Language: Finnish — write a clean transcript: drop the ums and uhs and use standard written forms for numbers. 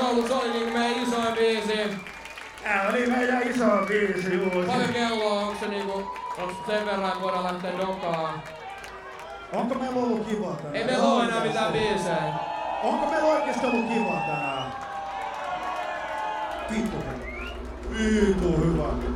joulu, se oli niinku meidän isoin biisi. Tää oli meidän iso biisi, juu. Paljon kelloa, onks se niinku, onks sen verran, että voidaan lähteä dokaan? Onko meillä ollut kivaa tänään? Ei meillä oo enää mitään biisejä. Onko meillä oikeesti ollut kivaa tänään? Vittu hyvä.